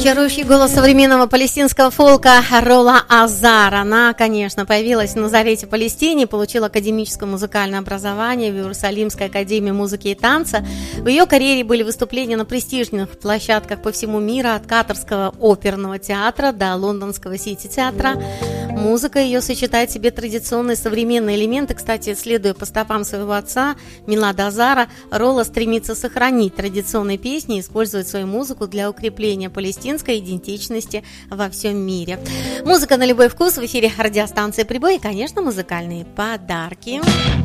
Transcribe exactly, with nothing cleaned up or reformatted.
Чарующий голос современного палестинского фолка Рола Азар. Она, конечно, появилась в Назарете, Палестине, получила академическое музыкальное образование в Иерусалимской академии музыки и танца. В ее карьере были выступления на престижных площадках по всему миру, от Катарского оперного театра до Лондонского Сити-театра. Музыка ее сочетает в себе традиционные современные элементы. Кстати, следуя по стопам своего отца Милада Азара, Рола стремится сохранить традиционные песни и использовать свою музыку для укрепления палестинской идентичности во всем мире. Музыка на любой вкус в эфире радиостанции «Прибой» и, конечно, музыкальные подарки.